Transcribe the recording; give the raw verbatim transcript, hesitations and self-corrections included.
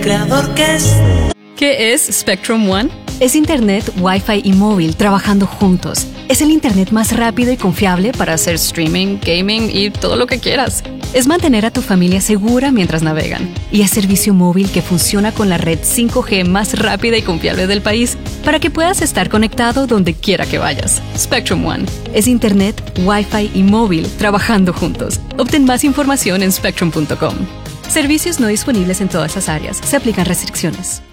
creador que es. ¿Qué es Spectrum One? Es internet, Wi-Fi y móvil trabajando juntos. Es el internet más rápido y confiable para hacer streaming, gaming y todo lo que quieras. Es mantener a tu familia segura mientras navegan. Y es servicio móvil que funciona con la red cinco G más rápida y confiable del país para que puedas estar conectado donde quiera que vayas. Spectrum One. Es internet, Wi-Fi y móvil trabajando juntos. Obtén más información en spectrum punto com. Servicios no disponibles en todas las áreas. Se aplican restricciones.